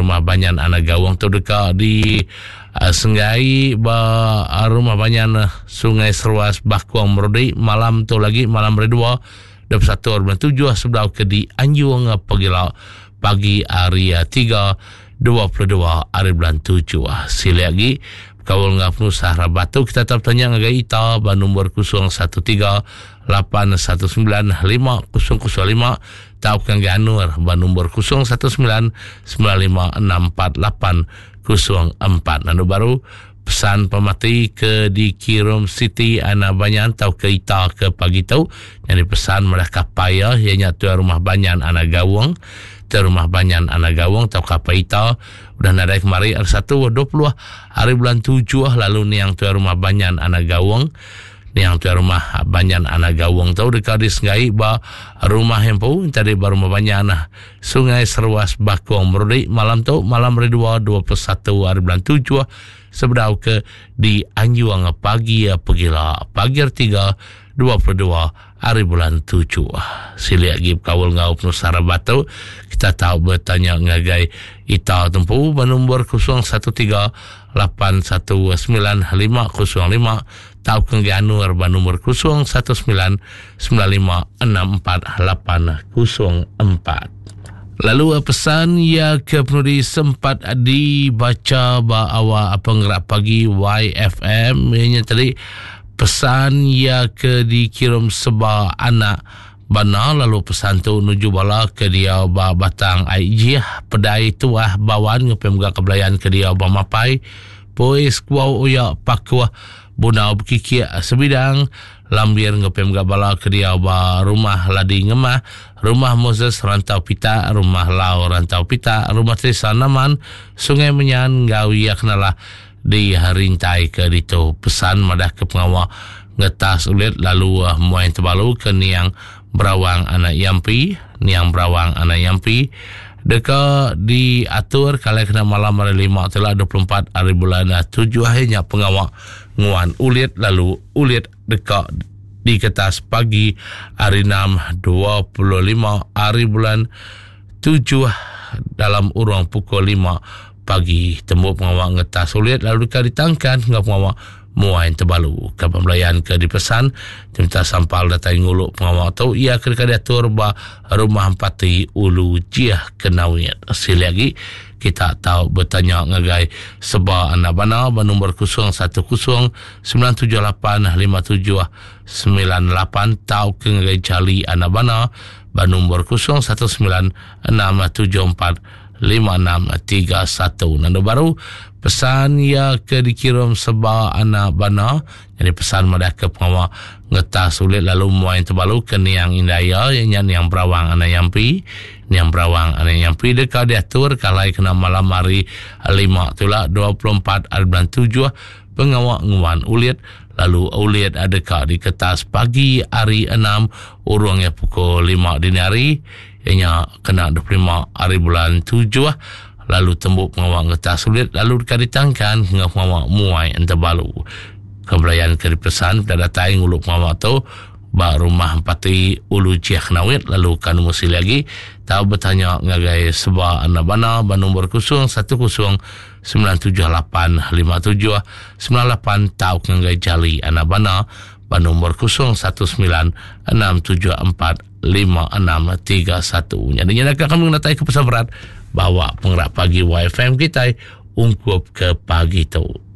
rumah banyan anak gawang tu dekat di Senggai rumah banyan Sungai Serwas Bakuang Merodi malam tu lagi malam redua 21.7 sebelah ke di Anjung pagi hari 3 22 hari bulan 7 sila lagi kawal ngah penuh sahara batu kita tetap tanya ngagai ita ba nombor 0138195005 tau kang ganur ba nombor 0199564804 nandu baru pesan pemati ke di Kirum City ana banyan tau ke ita ke pagi tau jadi pesan mereka payah ianya tu rumah banyan ana gawang rumah banyan anak gawang tau kapaita udah nadai kemari 1.20 hari bulan 7 lalu ni yang tu rumah banyan anak gawang ni yang tu rumah banyan anak gawang tau dekat di Senggai ba rumah yang pau tadi ba rumah banyan Sungai Serwas Bakuang Merodi malam tu malam redua 21 hari bulan 7 sebedau ke di Anjuang pagi 3 22 hari bulan 7 sila lagi kawal ngau penuh sarah batu kita tahu bertanya ngagai ita tempu nombor 0138195005 tahu kengganur nombor 0199548404 lalu pesan ya ke penudi sempat dibaca bahawa penggerak pagi YFM ini tadi pesan ya ke dikirim sebuah anak bana lalu pesan tu menuju bala ke dia ba batang IG pedai tu bawan ngepem ga kebelayan ke dia ba mapai pois kuau uya pakwa buna bukiki sebidang lambir ngepem ga bala ke dia ba rumah ladi ngemah rumah Moses rantau pita rumah Lau rantau pita rumah Trisa Naman Sungai Menyan gawi ya kenalah di harintai ke itu pesan madah ke pengawal ngetas ulit lalu muain terbalu ke niang berawang anak yampi deka diatur kalau kena malam hari 5 telah 24 hari bulan 7 akhirnya pengawal nguan ulit lalu ulit deka di kertas pagi hari 6 25 hari bulan 7 dalam urang pukul 5 pagi tembuk pengawal ngetas sulit lalu dekat ditangkan hingga pengawal muain terbalu ke pembelayan ke dipesan minta sampal datai nguluk pengawal tu ia ke diatur ba rumah empati ulu jiah kenawit sila lagi kita tahu bertanya ngagai seba anak bana ba nombor 0179785798 tahu ke ngagai cali anak bana ba nombor 0199745631 nando baru pesan ya ke dikirim seba anak bana jadi pesan madah ke pengawal ngetas sulit lalu muain terbalu ke niang indaya yang berawang anak yampi dekat diatur kalai kena malam hari 5 itulah 24 hari bulan 7 pengawal nguan ulit lalu ulit adakah di kertas pagi hari 6 urungnya pukul 5 dini hari ianya kena 25 hari bulan 7 lalu tembuk pengawal ngetas sulit lalu dekat ditangkan hingga pengawal muai terbalu kebelayan ke dipesan pada datai nguluk pengawal tu ba rumah empati ulu ciah nawit lalu kan musi lagi tahu bertanya ngagai sebuah anak bana ba nombor 0179785798 tahu ngagai jali anak bana ba nombor 0196745631 jadinya nak kami mendatai ke pesan berat bawa penggerak pagi YFM kita ungkup ke pagi tu